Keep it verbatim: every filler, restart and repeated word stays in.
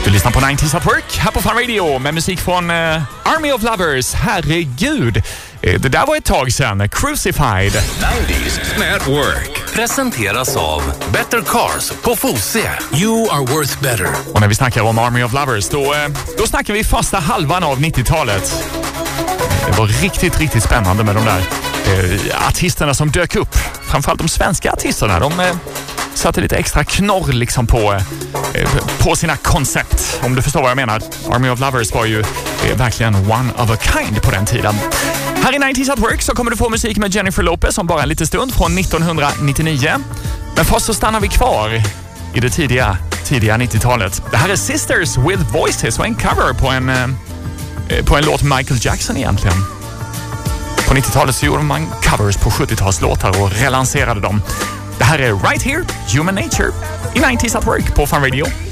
Du lyssnar på nittiotalet at Work här på Fun Radio med musik från uh, Army of Lovers. Herregud, det där var ett tag sedan. Crucified. nittiotalet at Work presenteras av Better Cars på Fosie. You are worth better. Och när vi snackar om Army of Lovers, då, då snackar vi första halvan av nittiotalet. Det var riktigt, riktigt spännande med de där eh, artisterna som dök upp. Framförallt de svenska artisterna. De eh, satte lite extra knorr liksom på, eh, på sina koncept. Om du förstår vad jag menar. Army of Lovers var ju eh, verkligen one of a kind på den tiden. Här i nittiotalet at Work så kommer du få musik med Jennifer Lopez om bara en liten stund från nittonhundranittionio. Men först så stannar vi kvar i det tidiga, tidiga nittiotalet. Det här är Sisters with Voices och en cover på en, eh, på en låt med Michael Jackson egentligen. På nittiotalet så gjorde man covers på sjuttiotalslåtar och relanserade dem. Det här är Right Here, Human Nature i nittiotalet at Work på Fun Radio.